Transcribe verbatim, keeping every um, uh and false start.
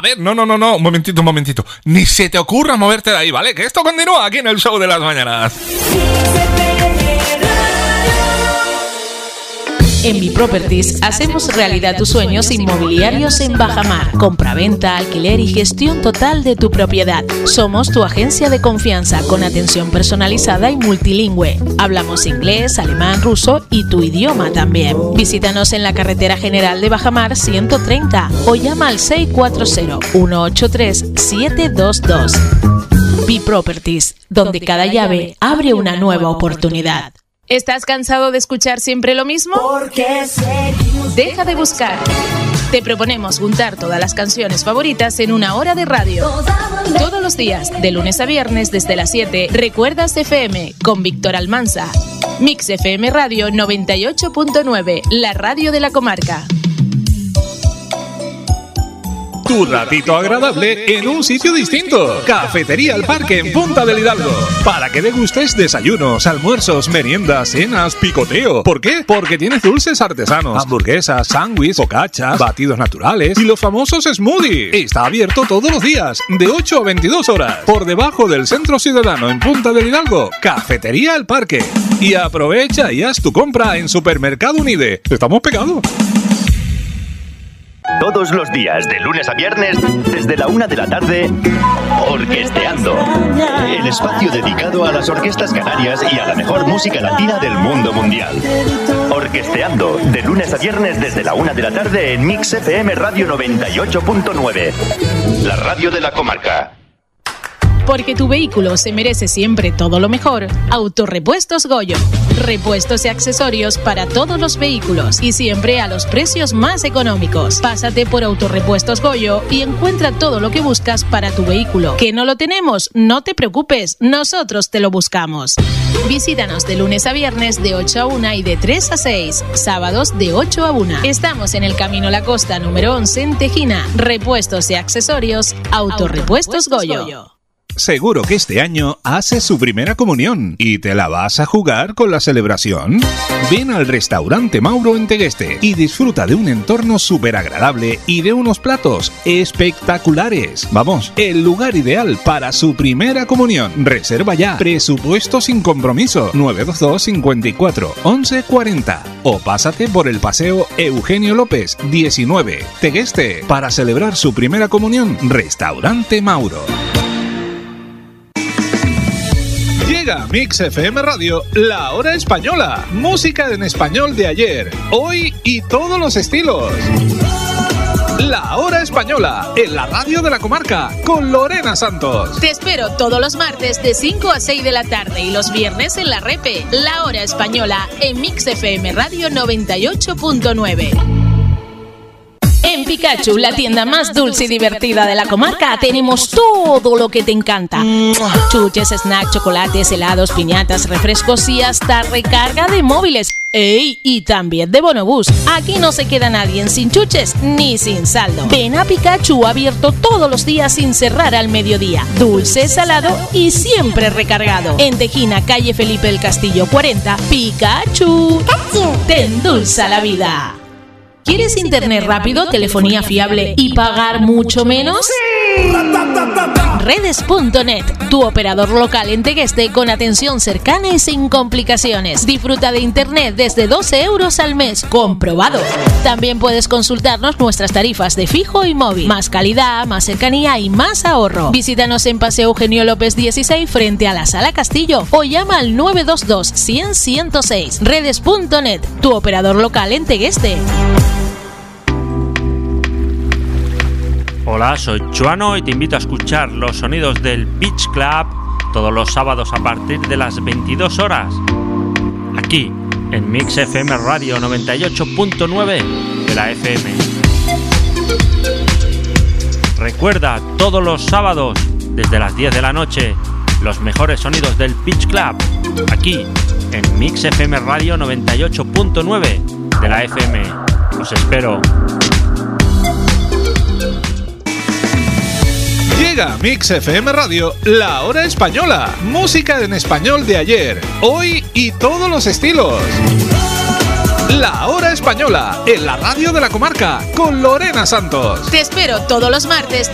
ver, no, no, no, no, un momentito, un momentito. Ni se te ocurra moverte de ahí, ¿vale? Que esto continúa aquí en el show de las mañanas. En Biproperties hacemos realidad tus sueños inmobiliarios en Bajamar. Compraventa, alquiler y gestión total de tu propiedad. Somos tu agencia de confianza con atención personalizada y multilingüe. Hablamos inglés, alemán, ruso y tu idioma también. Visítanos en la carretera general de Bajamar ciento treinta o llama al seis cuatro cero, uno ocho tres, siete dos dos. Biproperties, donde cada llave abre una nueva oportunidad. ¿Estás cansado de escuchar siempre lo mismo? Deja de buscar. Te proponemos juntar todas las canciones favoritas en una hora de radio. Todos los días, de lunes a viernes desde las siete, Recuerdas F M con Víctor Almanza. Mix F M Radio noventa y ocho punto nueve, la radio de la comarca. Tu ratito agradable en un sitio distinto. Cafetería El Parque en Punta del Hidalgo. Para que degustes desayunos, almuerzos, meriendas, cenas, picoteo. ¿Por qué? Porque tienes dulces artesanos, hamburguesas, sándwiches, focaccias, batidos naturales y los famosos smoothies. Está abierto todos los días, de ocho a veintidós horas. Por debajo del Centro Ciudadano en Punta del Hidalgo. Cafetería El Parque. Y aprovecha y haz tu compra en Supermercado Unide. Estamos pegados. Todos los días, de lunes a viernes, desde la una de la tarde, Orquesteando. El espacio dedicado a las orquestas canarias y a la mejor música latina del mundo mundial. Orquesteando, de lunes a viernes, desde la una de la tarde en Mix F M Radio noventa y ocho punto nueve. La radio de la comarca. Porque tu vehículo se merece siempre todo lo mejor, Autorepuestos Goyo. Repuestos y accesorios para todos los vehículos y siempre a los precios más económicos. Pásate por Autorepuestos Goyo y encuentra todo lo que buscas para tu vehículo. ¿Que no lo tenemos? No te preocupes, nosotros te lo buscamos. Visítanos de lunes a viernes de ocho a una y de tres a seis, sábados de ocho a una. Estamos en el Camino La Costa número once en Tejina. Repuestos y accesorios, Autorepuestos Goyo. Seguro que este año haces su primera comunión y te la vas a jugar con la celebración. Ven al restaurante Mauro en Tegueste y disfruta de un entorno súper agradable y de unos platos espectaculares. Vamos, el lugar ideal para su primera comunión. Reserva ya. Presupuesto sin compromiso. nueve dos dos, cincuenta y cuatro, once cuarenta. O pásate por el Paseo Eugenio López, diecinueve, Tegueste, para celebrar su primera comunión. Restaurante Mauro. Llega Mix F M Radio, la hora española. Música en español de ayer, hoy y todos los estilos. La hora española, en la radio de la comarca, con Lorena Santos. Te espero todos los martes de cinco a seis de la tarde y los viernes en la Repe. La hora española, en Mix F M Radio noventa y ocho punto nueve. En Pikachu, la tienda más dulce y divertida de la comarca, tenemos todo lo que te encanta. Chuches, snacks, chocolates, helados, piñatas, refrescos y hasta recarga de móviles. ¡Ey! Y también de bonobús. Aquí no se queda nadie sin chuches ni sin saldo. Ven a Pikachu, abierto todos los días sin cerrar al mediodía. Dulce, salado y siempre recargado. En Tejina, calle Felipe el Castillo cuarenta, Pikachu. Pikachu. Te endulza la vida. ¿Quieres internet rápido, telefonía fiable y pagar mucho menos? ¡Sí! Redes punto net, tu operador local en Tegueste con atención cercana y sin complicaciones. Disfruta de internet desde doce euros al mes, comprobado. También puedes consultarnos nuestras tarifas de fijo y móvil. Más calidad, más cercanía y más ahorro. Visítanos en Paseo Eugenio López dieciséis frente a la Sala Castillo o llama al nueve dos dos, cien, ciento seis. Redes punto net, tu operador local en Tegueste. Hola, soy Chuano y te invito a escuchar los sonidos del Beach Club todos los sábados a partir de las veintidós horas, aquí en Mix F M Radio noventa y ocho punto nueve de la F M. Recuerda, todos los sábados desde las diez de la noche, los mejores sonidos del Beach Club, aquí en Mix F M Radio noventa y ocho punto nueve de la F M. Os espero. Llega Mix F M Radio, la hora española. Música en español de ayer, hoy y todos los estilos. La hora española, en la radio de la comarca, con Lorena Santos. Te espero todos los martes